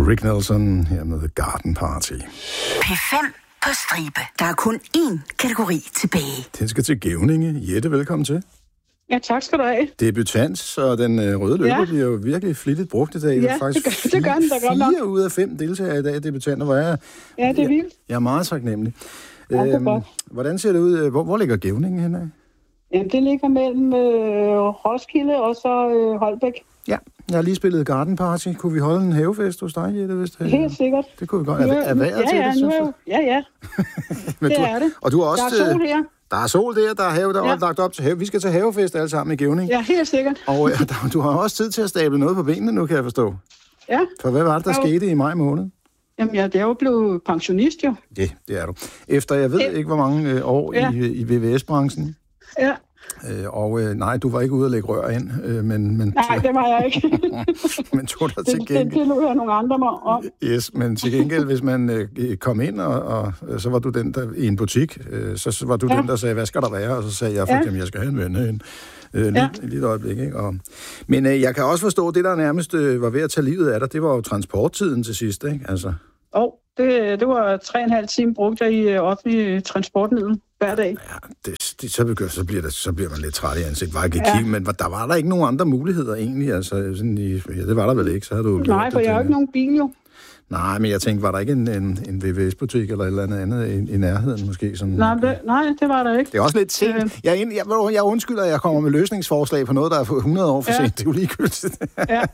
Rick Nelson her med The Garden Party. P5 på stribe. Der er kun én kategori tilbage. Den skal til Gævninge. Jette, velkommen til. Ja, tak skal du have. Debutant, og den røde løber bliver jo virkelig flittigt brugt i dag. Ja, faktisk det gør den da godt nok. 4 ud af 5 deltagere i dag debutanter, hvor jeg Ja, det er vildt. Jeg er meget taknemmelig. Ja, det er godt. Hvordan ser det ud? Hvor ligger Gævningen henne? Jamen, det ligger mellem Roskilde og så Holbæk. Ja, jeg har lige spillet Garden Party. Kunne vi holde en havefest hos dig, Jette? Hvis det... Helt sikkert. Det kunne vi godt. Er vejret til det, synes du? Ja. Det er det. Og du har også... Der er sol her. Der er sol der er have, der er lagt op til have. Vi skal til havefest alle sammen i Gævning. Ja, helt sikkert. Og du har også tid til at stable noget på benene nu, kan jeg forstå. Ja. For hvad var det, der skete i maj måned? Jamen, jeg er jo blevet pensionist, jo. Ja, det er du. Efter, jeg ved ikke, hvor mange år i VVS-branchen. Ja. Nej, du var ikke ude at lægge rør ind, men Nej, det var jeg ikke. men tog dig til gengæld. Det lå jeg nogle andre mig om. Yes, men til gengæld, hvis man kom ind, og så var du den, der i en butik, så var du den, der sagde, hvad skal der være? Og så sagde jeg, jamen, jeg skal have en ven herinde. Lige et øjeblik, ikke? Men jeg kan også forstå, at det, der nærmest var ved at tage livet af dig, det var jo transporttiden til sidst, ikke? Altså. Det var 3,5 timer brugt jeg i offentlig transportmiddel hver dag. Ja, så bliver man lidt træt i ansigt. Men der var der ikke nogen andre muligheder egentlig? Altså, det var der vel ikke? Så havde du Nej, for jeg har ikke nogen bil jo. Nej, men jeg tænkte, var der ikke en VVS-butik eller et eller andet i nærheden måske? Som, nej, det var der ikke. Det er også lidt sent. Jeg undskylder, at jeg kommer med løsningsforslag på noget, der er 100 år for sent. Det er jo ligegyldigt. Ja.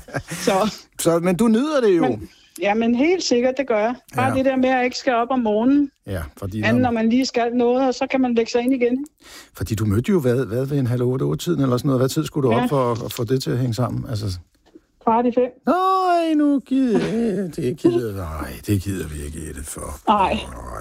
Så, men du nyder det jo. Men helt sikkert, det gør jeg. Bare det der med, at jeg ikke skal op om morgenen. Ja, fordi... Når man lige skal noget, og så kan man lægge sig ind igen. Fordi du mødte jo hvad ved en 7:30-tiden eller sådan noget. Hvad tid skulle du op for at få det til at hænge sammen? Altså... 4:45. Nej, nu gider det gider vi ikke Jette for. Nej.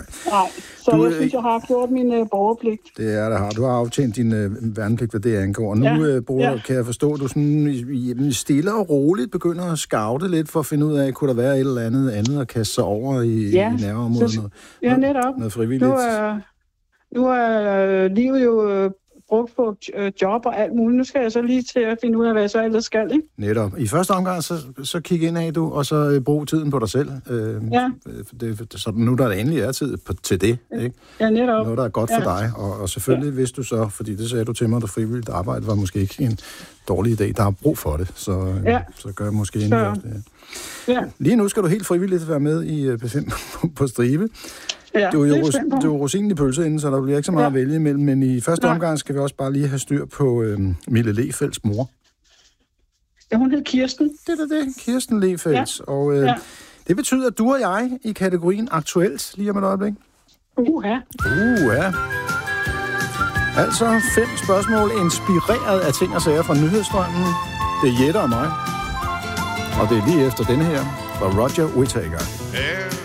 Så jeg synes, jeg har gjort min borgerpligt. Det er det har. Du har aftjent din værnepligt, hvad det angår. Nu kan jeg forstå, at du sådan stille og roligt begynder at scoute lidt for at finde ud af, kunne der være et eller andet at kaste sig over i nærområdet? Netop. Noget frivilligt. Nu er livet jo brugt på job og alt muligt. Nu skal jeg så lige til at finde ud af, hvad jeg så ellers skal, ikke? Netop. I første omgang, så kig ind af du, og så brug tiden på dig selv. Så nu der endelig er tid til det, ikke? Ja, netop. Noget, der er godt for dig. Og selvfølgelig, hvis du så, fordi det sagde du til mig, at frivilligt arbejde var måske ikke en dårlig idé. Der er brug for det, så gør jeg måske endelig også det. Ja. Lige nu skal du helt frivilligt være med i P5 på stribe. Ja, du er jo rosinen i pølseenden, så der bliver ikke så meget at vælge imellem, men i første omgang skal vi også bare lige have styr på Mille Lehfeldts mor. Ja, hun hed Kirsten. Det er det, Kirsten Lehfeldt. Ja. Og det betyder, at du og jeg i kategorien aktuelt, lige om et øjeblik. Uha. Altså 5 spørgsmål inspireret af ting og sager fra nyhedsstrømmen. Det er Jette og mig. Og det er lige efter denne her fra Roger Whittaker.